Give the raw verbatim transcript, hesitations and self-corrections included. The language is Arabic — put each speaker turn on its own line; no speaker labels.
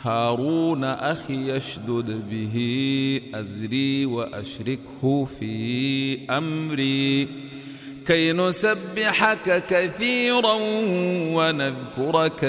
هارون أخي اشدد به أزري وأشركه في أمري كي نسبحك كثيرا ونذكرك